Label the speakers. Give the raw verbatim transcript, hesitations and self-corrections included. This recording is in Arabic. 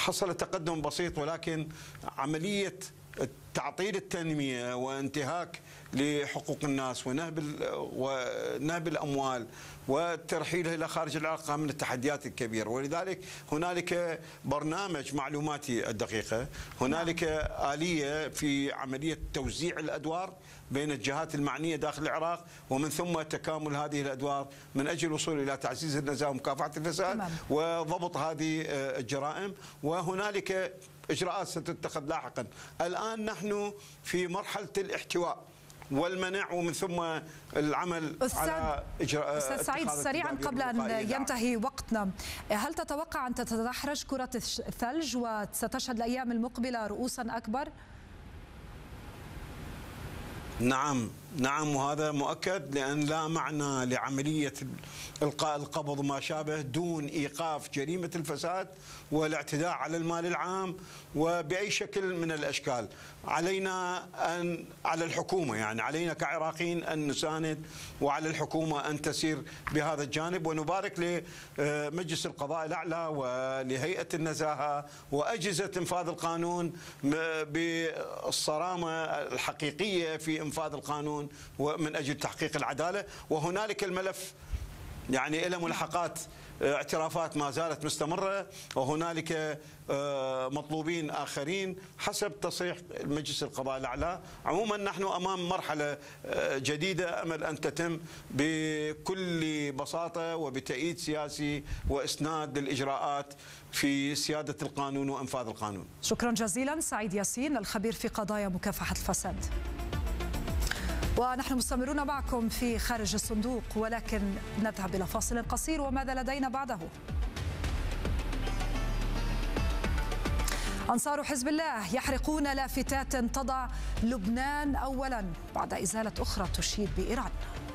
Speaker 1: حصل تقدم بسيط، ولكن عملية تعطيل التنمية وانتهاك لحقوق الناس ونهب ونهب الأموال وترحيلها إلى خارج العراق من التحديات الكبيرة. ولذلك هنالك برنامج معلوماتي الدقيقة، هنالك آلية في عملية توزيع الأدوار بين الجهات المعنية داخل العراق، ومن ثم تكامل هذه الأدوار من أجل الوصول إلى تعزيز النزاهة ومكافحة الفساد وضبط هذه الجرائم. وهنالك إجراءات ستتخذ لاحقا. الآن نحن في مرحلة الاحتواء والمنع، ومن ثم العمل على إجراء.
Speaker 2: أستاذ سعيد، سريعا قبل أن ينتهي وقتنا، هل تتوقع أن تتدحرج كرة الثلج وستشهد الأيام المقبلة رؤوسا أكبر؟
Speaker 1: نعم نعم، وهذا مؤكد، لأن لا معنى لعملية إلقاء القبض وما شابه دون إيقاف جريمة الفساد والاعتداء على المال العام وبأي شكل من الأشكال. علينا أن على الحكومة، يعني علينا كعراقيين أن نساند، وعلى الحكومة أن تسير بهذا الجانب. ونبارك لمجلس القضاء الأعلى ولهيئة النزاهة وأجهزة إنفاذ القانون بالصرامة الحقيقية في إنفاذ القانون ومن أجل تحقيق العدالة. وهنالك الملف يعني له ملحقات اعترافات ما زالت مستمرة، وهنالك مطلوبين آخرين حسب تصريح مجلس القضاء الأعلى. عموما نحن أمام مرحلة جديدة أمل أن تتم بكل بساطة وبتأييد سياسي وإسناد للإجراءات في سيادة القانون وإنفاذ القانون.
Speaker 2: شكرا جزيلا سعيد ياسين، الخبير في قضايا مكافحة الفساد. ونحن مستمرون معكم في خارج الصندوق، ولكن نذهب إلى فاصل قصير، وماذا لدينا بعده؟ أنصار حزب الله يحرقون لافتات تضع لبنان أولا بعد إزالة أخرى تشيد بإيران.